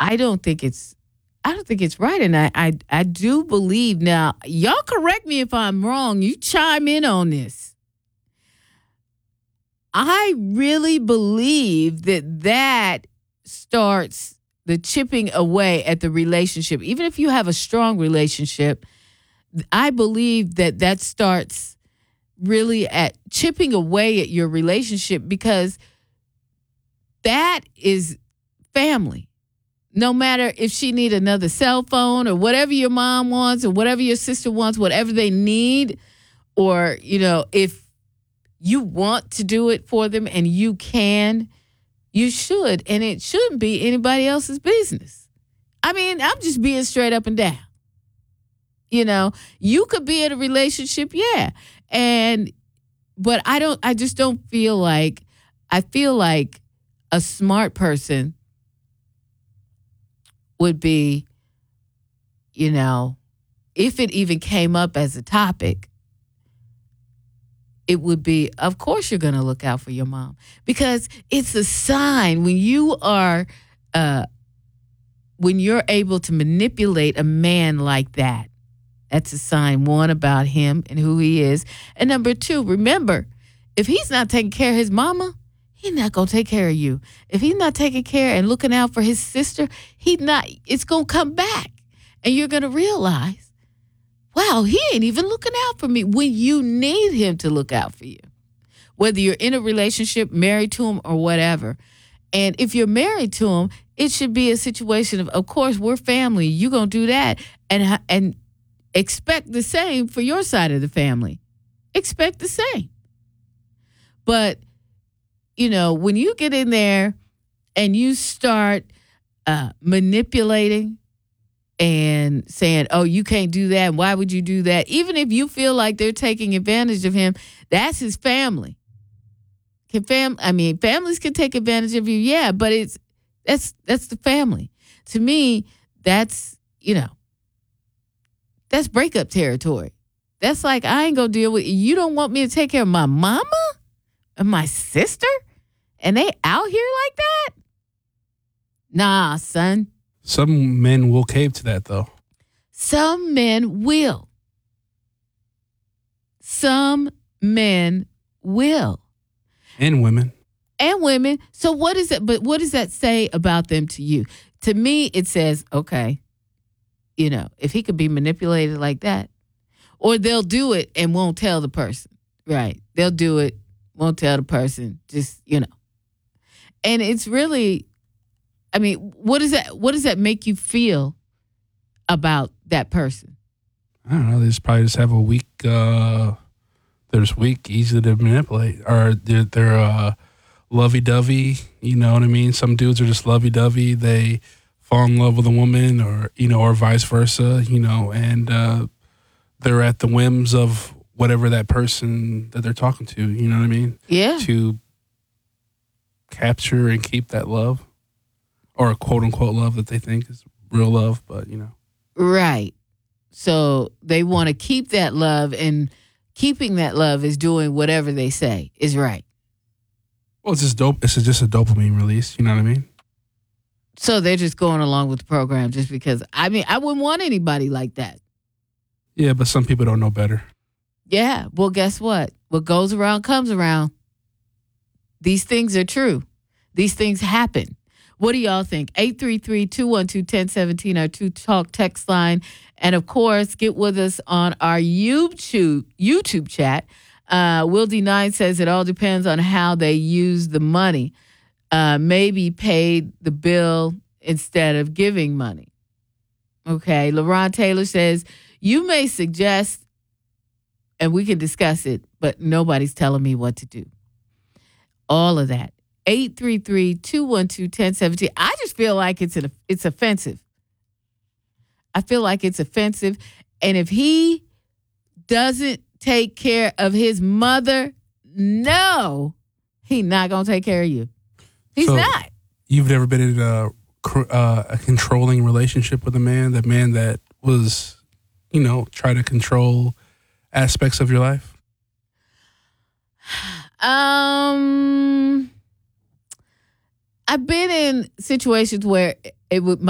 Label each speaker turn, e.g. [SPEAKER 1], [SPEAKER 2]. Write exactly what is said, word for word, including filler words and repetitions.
[SPEAKER 1] I don't think it's I don't think it's right. And I, I I do believe now, y'all correct me if I'm wrong. You chime in on this. I really believe that that starts the chipping away at the relationship. Even if you have a strong relationship, I believe that that starts really at chipping away at your relationship, because that is family. No matter if she need another cell phone or whatever your mom wants or whatever your sister wants, whatever they need, or, you know, if you want to do it for them and you can, you should. And it shouldn't be anybody else's business. I mean, I'm just being straight up and down. You know, you could be in a relationship, yeah. And, but I don't, I just don't feel like, I feel like a smart person would be, you know, if it even came up as a topic, it would be, of course you're going to look out for your mom, because it's a sign when you are, uh, when you're able to manipulate a man like that. That's a sign, one, about him and who he is. And number two, remember, if he's not taking care of his mama, he's not going to take care of you. If he's not taking care and looking out for his sister, he's not, it's going to come back. And you're going to realize, wow, he ain't even looking out for me when you need him to look out for you. Whether you're in a relationship, married to him, or whatever. And if you're married to him, it should be a situation of, of course, we're family. You're going to do that. And, and, expect the same for your side of the family. Expect the same. But, you know, when you get in there and you start uh, manipulating and saying, oh, you can't do that, why would you do that? Even if you feel like they're taking advantage of him, that's his family. Can fam- I mean, families can take advantage of you, yeah, but it's that's that's the family. To me, that's, you know, that's breakup territory. That's like, I ain't gonna deal with you. You don't want me to take care of my mama and my sister? And they out here like that? Nah, son.
[SPEAKER 2] Some men will cave to that, though.
[SPEAKER 1] Some men will. Some men will.
[SPEAKER 2] And women.
[SPEAKER 1] And women. So what is it? But what does that say about them to you? To me, it says, okay, you know, if he could be manipulated like that, or they'll do it and won't tell the person, right? They'll do it, won't tell the person, just, you know. And it's really, I mean, what does that, what does that make you feel about that person?
[SPEAKER 2] I don't know. They just probably just have a weak, uh, they're just weak, easy to manipulate, or they're, they're uh, lovey-dovey, you know what I mean? Some dudes are just lovey-dovey. They fall in love with a woman, or, you know, or vice versa, you know, and uh, they're at the whims of whatever that person that they're talking to, you know what I mean?
[SPEAKER 1] Yeah.
[SPEAKER 2] To capture and keep that love, or a quote unquote love that they think is real love, but, you know.
[SPEAKER 1] Right. So they want to keep that love, and keeping that love is doing whatever they say is right.
[SPEAKER 2] Well, it's just dope. It's just a dopamine release, you know what I mean?
[SPEAKER 1] So they're just going along with the program just because, I mean, I wouldn't want anybody like that.
[SPEAKER 2] Yeah, but some people don't know better.
[SPEAKER 1] Yeah. Well, guess what? What goes around comes around. These things are true. These things happen. What do y'all think? eight three three, two one two, one zero one seven, our two Talk text line. And, of course, get with us on our YouTube, YouTube chat. Uh, Will D nine says it all depends on how they use the money. Uh, maybe paid the bill instead of giving money. Okay. LaRon Taylor says, you may suggest, and we can discuss it, but nobody's telling me what to do. All of that. eight three three, two one two, one zero one seven. I just feel like it's an, it's offensive. I feel like it's offensive. And if he doesn't take care of his mother, no, he's not going to take care of you. He's
[SPEAKER 2] so
[SPEAKER 1] not.
[SPEAKER 2] You've never been in a, uh, a controlling relationship with a man, that man that was, you know, try to control aspects of your life?
[SPEAKER 1] Um, I've been in situations where it would,